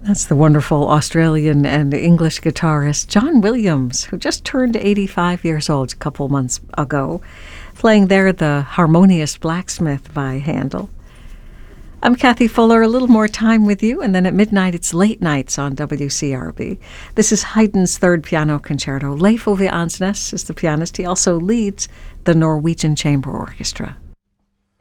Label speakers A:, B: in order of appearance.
A: That's the wonderful Australian and English guitarist John Williams, who just turned 85 years old a couple months ago, playing there the Harmonious Blacksmith by Handel. I'm Kathy Fuller. A little more time with you, and then at midnight it's Late Nights on WCRB. This is Haydn's Third Piano Concerto. Leif Ove Ansnes is the pianist. He also leads the Norwegian Chamber Orchestra.